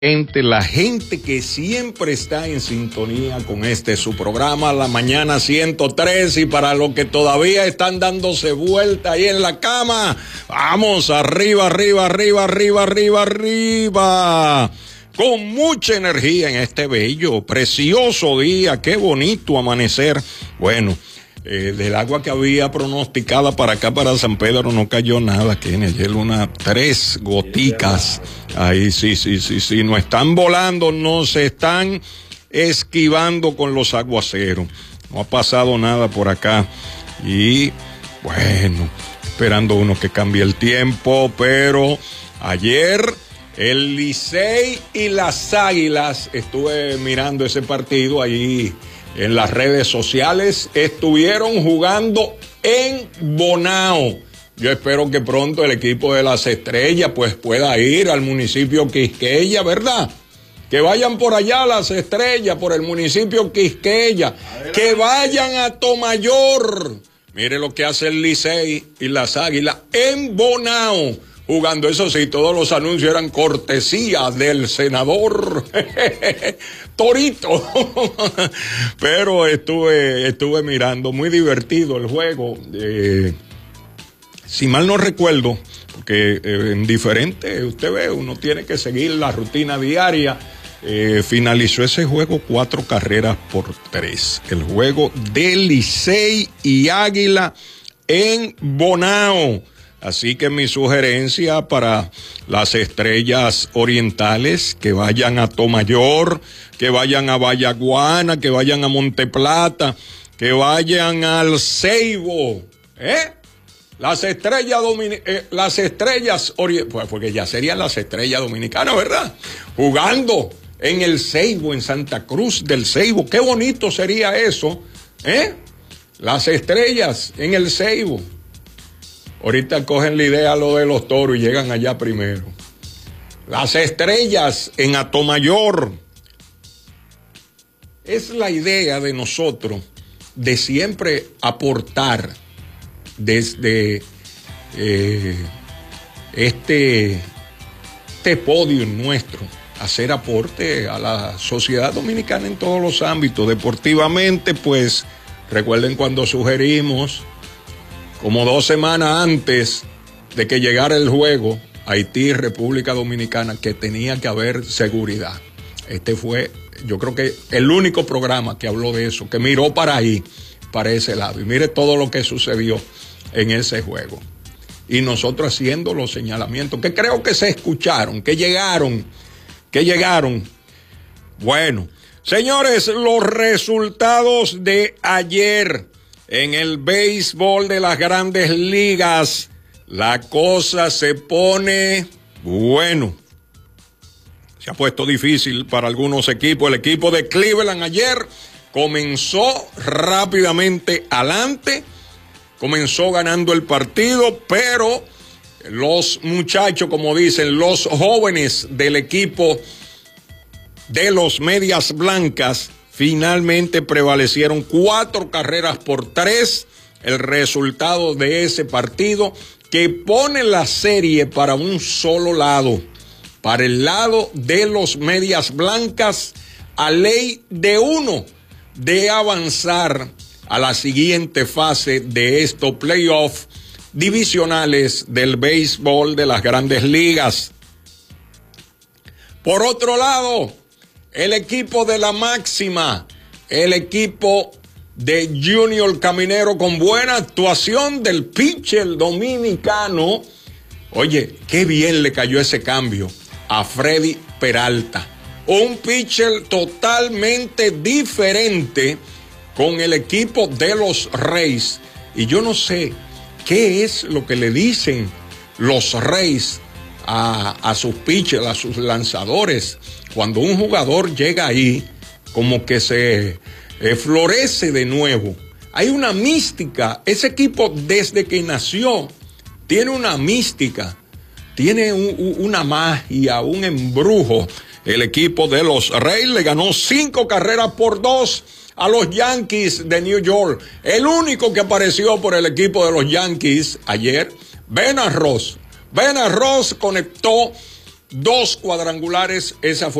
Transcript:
La gente que siempre está en sintonía con su programa, La Mañana 103, y para los que todavía están dándose vuelta ahí en la cama, vamos, arriba, arriba, arriba, arriba, arriba, arriba, con mucha energía en este bello, precioso día, qué bonito amanecer. Bueno, del agua que había pronosticada para acá, para San Pedro, no cayó nada, Kenny. Ayer 3 goticas. Ahí sí, nos están volando, nos están esquivando con los aguaceros. No ha pasado nada por acá. Y bueno, esperando uno que cambie el tiempo, pero ayer el Licey y las Águilas, estuve mirando ese partido ahí en las redes sociales, estuvieron jugando en Bonao. Yo espero que pronto el equipo de las Estrellas pues pueda ir al municipio Quisqueya, ¿verdad? Que vayan por allá las Estrellas, por el municipio Quisqueya, que vayan a Tomayor. Mire lo que hace el Licey y las Águilas en Bonao, jugando. Eso sí, todos los anuncios eran cortesía del senador Torito. Pero estuve mirando, muy divertido el juego. Si mal no recuerdo, porque en diferente, usted ve, uno tiene que seguir la rutina diaria. Finalizó ese juego 4 carreras por 3. El juego de Licey y Águila en Bonao. Así que mi sugerencia para las Estrellas Orientales, que vayan a Tomayor, que vayan a Vallaguana, que vayan a Monteplata, que vayan al Ceibo, Las Estrellas Orientales, pues porque ya serían las Estrellas Dominicanas, ¿verdad? Jugando en el Ceibo, en Santa Cruz del Ceibo. Qué bonito sería eso, Las Estrellas en el Ceibo. Ahorita cogen la idea lo de los Toros y llegan allá primero. Las Estrellas en Atomayor. Es la idea de nosotros de siempre aportar desde este podio nuestro, hacer aporte a la sociedad dominicana en todos los ámbitos. Deportivamente, pues, recuerden cuando sugerimos, como 2 semanas antes de que llegara el juego, Haití, República Dominicana, que tenía que haber seguridad. Este fue, yo creo que el único programa que habló de eso, que miró para ahí, para ese lado. Y mire todo lo que sucedió en ese juego. Y nosotros haciendo los señalamientos, que creo que se escucharon, que llegaron. Bueno, señores, los resultados de ayer en el béisbol de las Grandes Ligas, la cosa se pone, bueno, se ha puesto difícil para algunos equipos. El equipo de Cleveland ayer comenzó rápidamente adelante, comenzó ganando el partido, pero los muchachos, como dicen, los jóvenes del equipo de los Medias Blancas, finalmente prevalecieron 4 carreras por 3, el resultado de ese partido que pone la serie para un solo lado, para el lado de los Medias Blancas, a ley de 1 de avanzar a la siguiente fase de estos playoffs divisionales del béisbol de las Grandes Ligas. Por otro lado, el equipo de la máxima, el equipo de Junior Caminero, con buena actuación del pitcher dominicano. Oye, qué bien le cayó ese cambio a Freddy Peralta. Un pitcher totalmente diferente con el equipo de los Reyes. Y yo no sé qué es lo que le dicen los Reyes a sus pitchers, a sus lanzadores. Cuando un jugador llega ahí, como que se florece de nuevo. Hay una mística. Ese equipo, desde que nació, tiene una mística, tiene una magia, un embrujo. El equipo de los Reyes le ganó 5 carreras por 2 a los Yankees de New York. El único que apareció por el equipo de los Yankees ayer, Ben Arroz. Ben Arroz conectó 2 cuadrangulares, esa fue